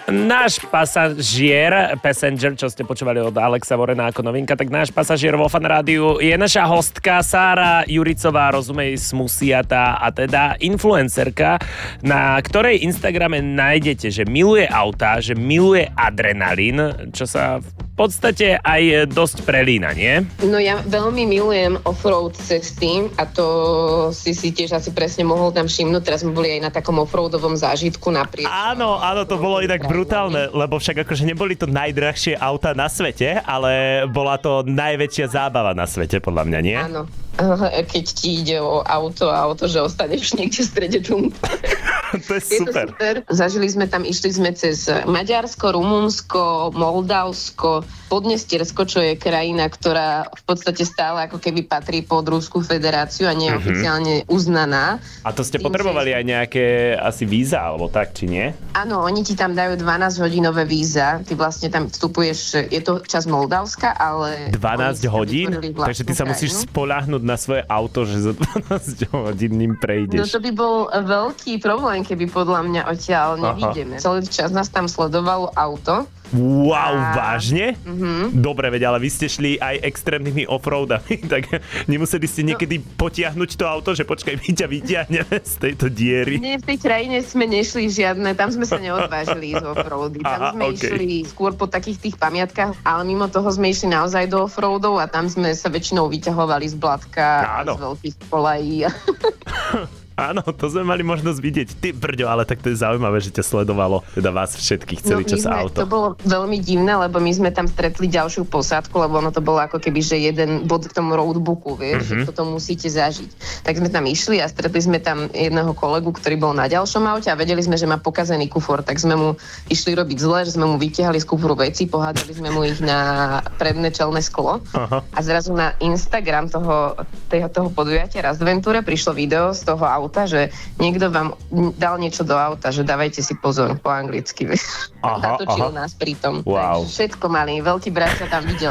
Náš passenger, čo ste počúvali od Alexa Vorena ako novinka, tak náš pasažier vo Fan Rádiu je naša hostka Sára Juricová, rozumej smusiata a teda influencerka, na ktorej Instagrame nájdete, že miluje autá, že miluje adrenalín, čo sa v podstate aj dosť prelína, nie? No ja veľmi milujem offroad cesty a to si tiež asi presne mohol tam všimnúť. Teraz sme boli aj na takom offroadovom zážitku naprieč. Áno, to bolo inak brutálne, lebo však akože neboli to najdrahšie auta na svete, ale bola to najväčšia zábava na svete, podľa mňa, nie? Áno. Keď ti ide o auto, že ostaneš niekde v strede džungla. To je super. Zažili sme tam, išli sme cez Maďarsko, Rumunsko, Moldavsko, Podnestiersko, čo je krajina, ktorá v podstate stále ako keby patrí pod Ruskú federáciu a nie je oficiálne uznaná. A to ste potrebovali aj nejaké asi víza, alebo tak, či nie? Áno, oni ti tam dajú 12-hodinové víza. Ty vlastne tam vstupuješ, je to časť Moldavska, ale... 12 hodín? Takže ty sa musíš spoľahnúť na svoje auto, že za 12 hodín ním prejdeš. No to by bol veľký problém, keby podľa mňa odtiaľ nevidíme. Celý čas nás tam sledovalo auto. Wow, vážne? Dobre, veď, ale vy ste šli aj extrémnymi offroadami, tak nemuseli ste niekedy potiahnuť to auto, že počkaj, my ťa vytiahneme z tejto diery? Nie, v tej krajine sme nešli žiadne, tam sme sa neodvážili ísť offroady. Tam sme išli skôr po takých tých pamiatkách, ale mimo toho sme išli naozaj do offroadov a tam sme sa väčšinou vyťahovali z blatka, z veľkých kolají. Áno, to sme mali možnosť vidieť. Ty brďo, ale tak to je zaujímavé, že ťa sledovalo teda vás všetkých celý čas auto. To bolo veľmi divné, lebo my sme tam stretli ďalšiu posádku, lebo ono to bolo ako keby, že jeden bod v tom roadbooku, vieš, že toto musíte zažiť. Tak sme tam išli a stretli sme tam jedného kolegu, ktorý bol na ďalšom aute a vedeli sme, že má pokazený kufor, tak sme mu išli robiť zle, že sme mu vytiahli z kufru veci, pohádali sme mu ich na predné čelné sklo. A zrazu na Instagram toho podujatia Razdventure prišlo video z toho auta, že niekto vám dal niečo do auta, že dávajte si pozor po anglicky. Natočil nás pri tom. Wow. Všetko mali, veľký brat sa tam videl.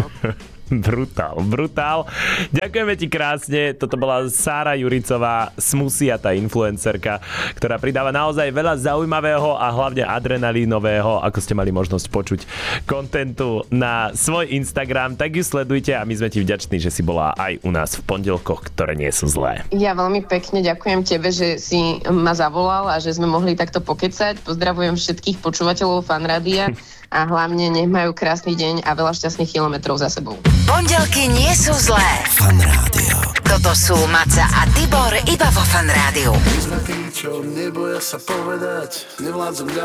Brutál. Ďakujeme ti krásne. Toto bola Sára Juricová, smusiata influencerka, ktorá pridáva naozaj veľa zaujímavého a hlavne adrenalínového, ako ste mali možnosť počuť, kontentu na svoj Instagram. Tak ju sledujte a my sme ti vďační, že si bola aj u nás v pondelkoch, ktoré nie sú zlé. Ja veľmi pekne ďakujem tebe, že si ma zavolal a že sme mohli takto pokecať. Pozdravujem všetkých počúvateľov Fan Rádia a hlavne nech majú krásny deň a veľa šťastných kilometrov za sebou. Pondelky nie sú zlé. Fan Rádio. Toto sú Maca a Tibor iba vo Fan Rádiu. My sme tí, čo neboja sa povedať, nevládzem ďalej.